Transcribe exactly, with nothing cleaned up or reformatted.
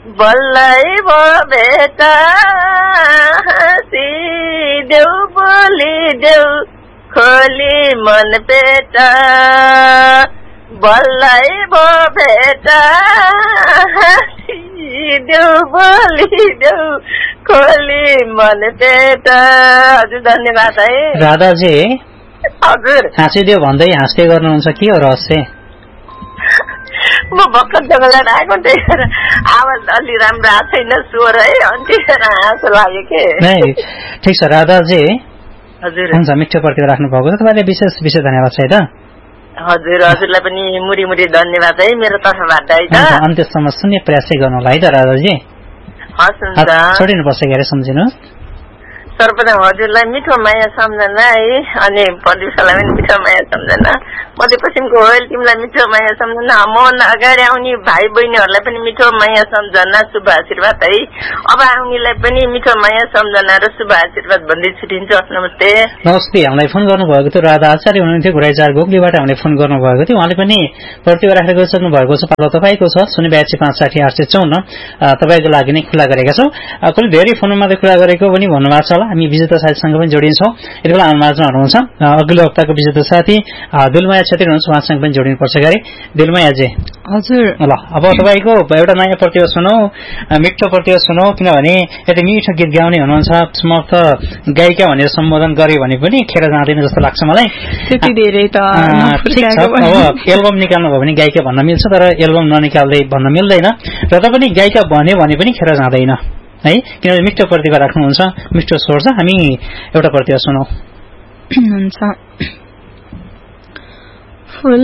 बल्लै भो भेटा हाँसिदेऊ बोलिदेऊ खोली मन पेटा बल्लै भो भेटा हाँसिदेऊ बोलिदेऊ खोली मन पेटा। हजुर धन्यवाद है राधाजी। हजुर हाँसिदियो भन्दै हाँस्दै गर्नुहुन्छ, के हो रहस्य? म भर्खर जग्गाबाट आएको त्यही भएर आवाज अलि राम्रो आएको छैन, स्वर है, अनि त्यही भएर हाँसो लाग्यो के। ठिक छ राधाजी। हजुर हुन्छ, मिठो प्रतिभा राख्नु भएको छ, तपाईँले विशेष विशेष धन्यवाद छ है त। हजुर हजुरलाई पनि मुरी मुरी धन्यवाद है मेरो तर्फबाट है त। अन्त्यसम्म सुन्ने प्रयासै गर्नु होला है त राधाजी। हस् हुन्छ, छोडिनुपर्छ क्यारे सम्झिनुहोस्। सर्वप्रथम हजुरलाई मिठो माया सम्झना है, अनि प्रदीपलाई पनि मिठो माया सम्झना, मध्यपश्चिमको होयल टिमलाई मिठो माया सम्झना, मभन्दा अगाडि आउने भाइ बहिनीहरूलाई पनि मिठो माया सम्झना, शुभ आशीर्वाद है। अब आउनेलाई पनि मिठो माया सम्झना र शुभ आशीर्वाद भन्दै छुटिन्छ। नमस्ते। नमस्ते। हामीलाई फोन गर्नुभएको थियो राधा आचार्य हुनुहुन्थ्यो, घुराइचार गोकलीबाट हामीले फोन गर्नुभएको थियो, उहाँले पनि प्रतिभा राखेर गइसक्नु भएको छ। पालो तपाईँको छ शून्य बयासी पाँच साठी आठ सय चौन्न, तपाईँको लागि नै खुला गरेका छौँ। कहिले धेरै फोनमा मात्रै खुला गरेको पनि भन्नुभएको छ होला। हामी विजेता साथीसँग पनि जोडिन्छौँ, यति बेला माझमा हुनुहुन्छ अघिल्लो हप्ताको विजेता साथी दिलमाया छेत्री हुनुहुन्छ, उहाँसँग पनि जोडिनुपर्छ गरे। दिलमायाजी। हजुर। ल अब तपाईँको एउटा नयाँ प्रतिभा सुनौ, मिठो प्रतिभा सुनौ, किनभने यति मिठो गीत गाउने हुनुहुन्छ, समर्थ गायिका भनेर सम्बोधन गरे भने पनि खेर जाँदैन जस्तो लाग्छ मलाई। त्यति धेरै त ठिक छ, अब एल्बम निकाल्नु भयो भने गायिका भन्न मिल्छ, तर एल्बम ननिकाल्दै भन्न मिल्दैन, र त पनि गायिका भन्यो भने पनि खेर जाँदैन है, किनभने मिठो प्रतिभा राख्नुहुन्छ, मिठो स्वर छ। हामी एउटा प्रतिभा सुनौ। हुन्छ।